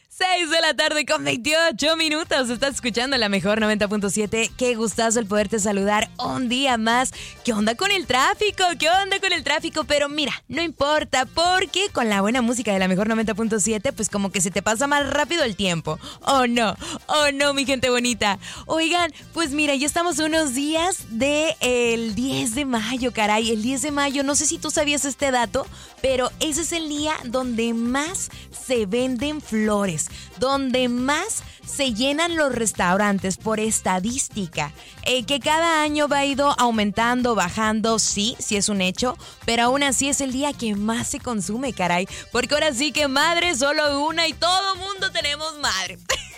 6 de la tarde con 28 minutos. Estás escuchando la mejor 90.7. Qué gustazo el poderte saludar un día más. ¿Qué onda con el tráfico? ¿Qué onda con el tráfico? Pero mira, no importa, porque con la buena música de la mejor 90.7, pues como que se te pasa más rápido el tiempo. Oh no, mi gente bonita. Oigan, pues mira, ya estamos unos días del 10 de mayo, caray. El 10 de mayo, no sé si tú sabías este dato, pero ese es el día donde más se venden flores, donde más se llenan los restaurantes por estadística, que cada año va ido aumentando, bajando, sí es un hecho, pero aún así es el día que más se consume, caray, porque ahora sí que madre solo una y todo mundo tenemos madre.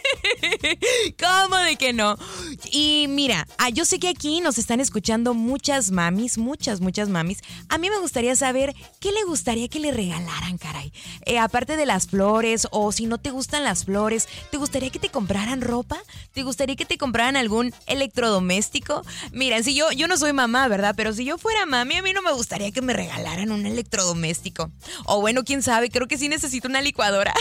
¿Cómo de que no? Y mira, yo sé que aquí nos están escuchando muchas mamis, muchas mamis. A mí me gustaría saber qué le gustaría que le regalaran, caray. Aparte de las flores, o si no te gustan las flores, ¿te gustaría que te compraran ropa? ¿Te gustaría que te compraran algún electrodoméstico? Miren, si yo no soy mamá, ¿verdad? Pero si yo fuera mami, a mí no me gustaría que me regalaran un electrodoméstico. O bueno, quién sabe, creo que sí necesito una licuadora.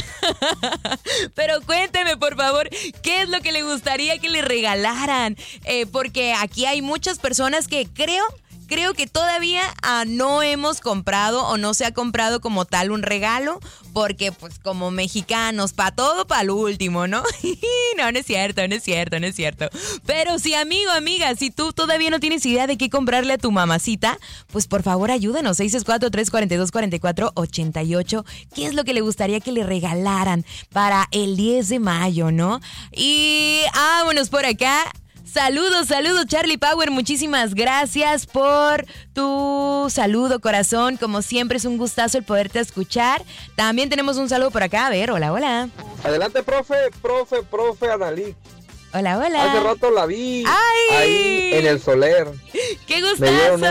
Pero cuénteme, por favor, ¿qué es lo que le gustaría que le regalaran? Porque aquí hay muchas personas que creo que todavía no hemos comprado o no se ha comprado como tal un regalo, porque pues como mexicanos, para todo, para lo último, ¿no? No es cierto. Pero sí, amigo, amiga, si tú todavía no tienes idea de qué comprarle a tu mamacita, pues por favor ayúdanos, 664-342-4488. ¿Qué es lo que le gustaría que le regalaran para el 10 de mayo, no? Y vámonos por acá. Saludos, Charlie Power, muchísimas gracias por tu saludo, corazón. Como siempre es un gustazo el poderte escuchar. También tenemos un saludo por acá, a ver, hola. Adelante, profe Analí. Hola. Hace rato la vi. ¡Ay! Ahí en el Soler. ¡Qué gustazo! Me dieron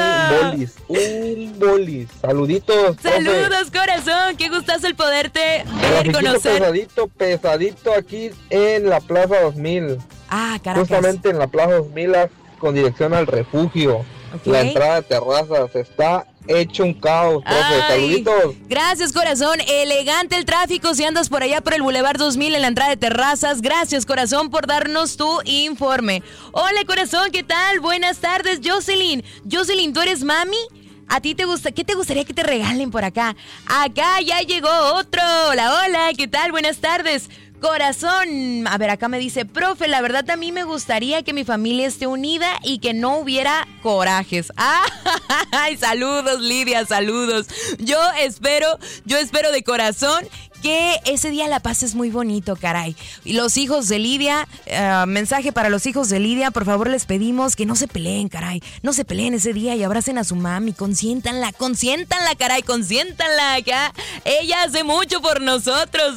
un bolis. Saluditos, saludos, profe. Corazón, qué gustazo el poderte ver, conocer. Pesadito aquí en la Plaza 2000. Caracas. Justamente en la Plaza 2000 con dirección al refugio. Okay. La entrada de terrazas está hecho un caos, profe. Saluditos. Gracias, corazón. Elegante el tráfico si andas por allá por el Boulevard 2000 en la entrada de terrazas. Gracias, corazón, por darnos tu informe. Hola, corazón, ¿qué tal? Buenas tardes, Jocelyn. Jocelyn, ¿tú eres mami? ¿A ti qué te gustaría que te regalen por acá? Acá ya llegó otro. Hola, ¿qué tal? Buenas tardes. Corazón, a ver, acá me dice, profe, la verdad a mí me gustaría que mi familia esté unida y que no hubiera corajes. ¡Ay, saludos, Lidia, saludos! Yo espero de corazón que ese día la pases muy bonito, caray. Y los hijos de Lidia, mensaje para los hijos de Lidia, por favor les pedimos que no se peleen, caray. No se peleen ese día y abracen a su mami, consiéntanla, caray, consiéntanla acá. Ella hace mucho por nosotros.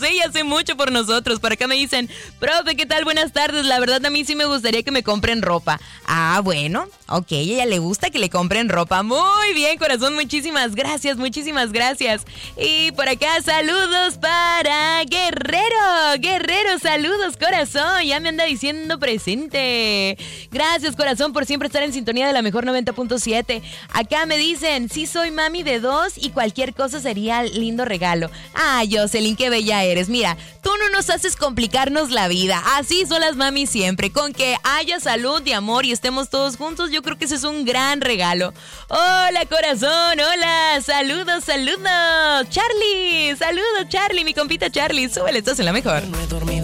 Por acá me dicen, profe, ¿qué tal? Buenas tardes. La verdad a mí sí me gustaría que me compren ropa. Bueno, ok, a ella le gusta que le compren ropa. Muy bien, corazón, muchísimas gracias. Y por acá, saludos para Guerrero, saludos, corazón, ya me anda diciendo presente. Gracias, corazón, por siempre estar en sintonía de la mejor 90.7. Acá me dicen, sí soy mami de 2 y cualquier cosa sería lindo regalo. Jocelyn, qué bella eres. Mira, tú no nos haces complicarnos la vida. Así son las mamis siempre. Con que haya salud y amor y estemos todos juntos, yo creo que ese es un gran regalo. Hola, corazón, hola, saludos. Charlie, mi compita Charlie, súbele, estás en la mejor.